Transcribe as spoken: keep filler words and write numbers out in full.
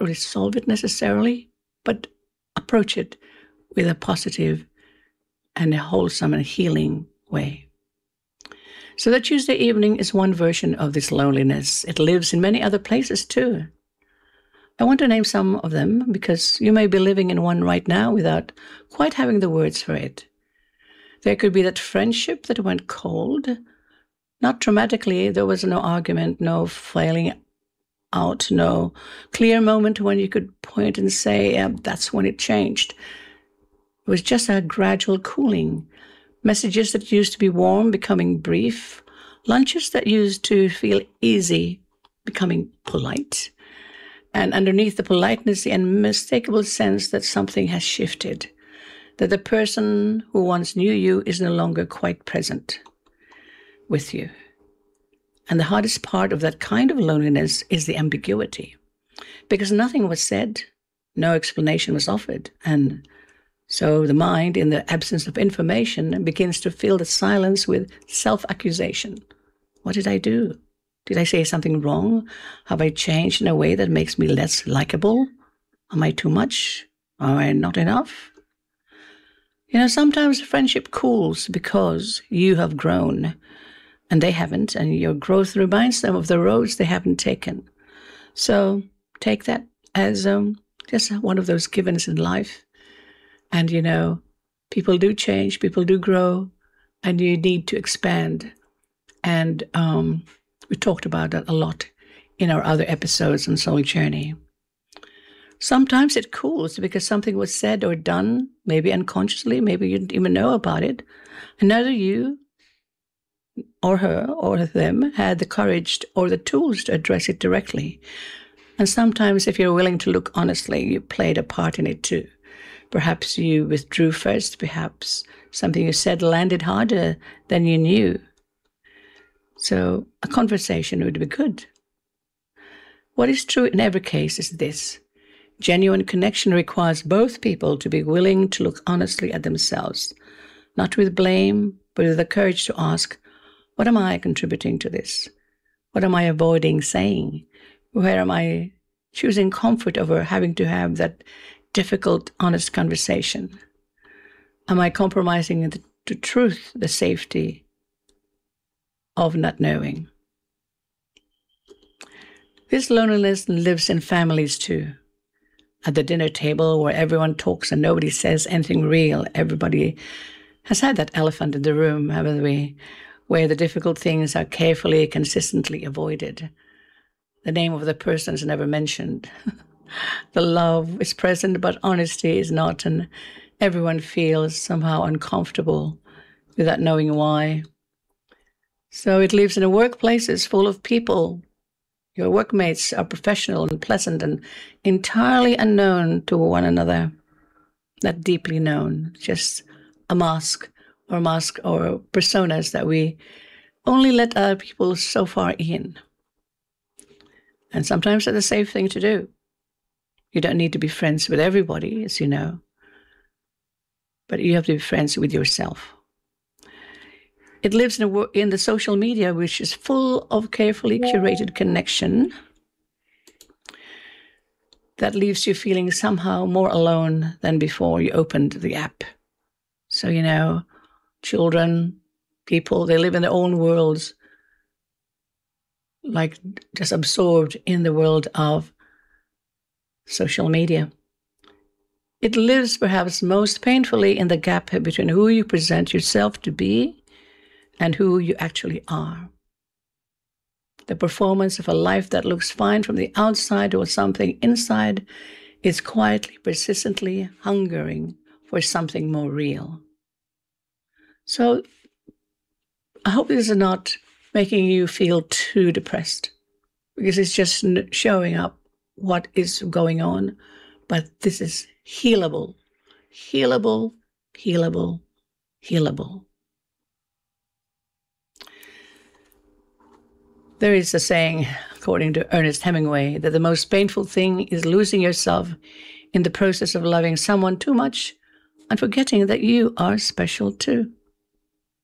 resolve it necessarily, but approach it with a positive and a wholesome and healing way. So that Tuesday evening is one version of this loneliness. It lives in many other places too. I want to name some of them because you may be living in one right now without quite having the words for it. There could be that friendship that went cold. Not dramatically, there was no argument, no failing out, no clear moment when you could point and say, yeah, that's when it changed. It was just a gradual cooling. Messages that used to be warm becoming brief. Lunches that used to feel easy becoming polite. And underneath the politeness, the unmistakable sense that something has shifted, that the person who once knew you is no longer quite present with you. And the hardest part of that kind of loneliness is the ambiguity, because nothing was said, no explanation was offered, and so the mind, in the absence of information, begins to fill the silence with self-accusation. What did I do? Did I say something wrong? Have I changed in a way that makes me less likable? Am I too much? Am I not enough? You know, sometimes friendship cools because you have grown and they haven't, and your growth reminds them of the roads they haven't taken. So take that as um, just one of those givens in life. And, you know, people do change, people do grow, and you need to expand. And um, we talked about that a lot in our other episodes on Soul Journey. Sometimes it cools because something was said or done, maybe unconsciously, maybe you didn't even know about it. And neither you or her or them had the courage or the tools to address it directly. And sometimes if you're willing to look honestly, you played a part in it too. Perhaps you withdrew first, perhaps something you said landed harder than you knew. So a conversation would be good. What is true in every case is this. Genuine connection requires both people to be willing to look honestly at themselves, not with blame, but with the courage to ask, what am I contributing to this? What am I avoiding saying? Where am I choosing comfort over having to have that difficult, honest conversation? Am I compromising the, the truth, the safety of not knowing? This loneliness lives in families too. At the dinner table where everyone talks and nobody says anything real, everybody has had that elephant in the room, haven't we? Where the difficult things are carefully, consistently avoided. The name of the person is never mentioned. The love is present, but honesty is not, and everyone feels somehow uncomfortable without knowing why. So it lives in the workplaces full of people. Your workmates are professional and pleasant and entirely unknown to one another, not deeply known, just a mask or mask or personas that we only let other people so far in. And sometimes that's a safe thing to do. You don't need to be friends with everybody, as you know, but you have to be friends with yourself. It lives in, a, in the social media, which is full of carefully curated connection that leaves you feeling somehow more alone than before you opened the app. So, you know, children, people, they live in their own worlds, like just absorbed in the world of social media. It lives perhaps most painfully in the gap between who you present yourself to be and who you actually are. The performance of a life that looks fine from the outside or something inside is quietly, persistently hungering for something more real. So I hope this is not making you feel too depressed, because it's just showing up what is going on. But this is healable, healable, healable, healable. There is a saying, according to Ernest Hemingway, that the most painful thing is losing yourself in the process of loving someone too much and forgetting that you are special too.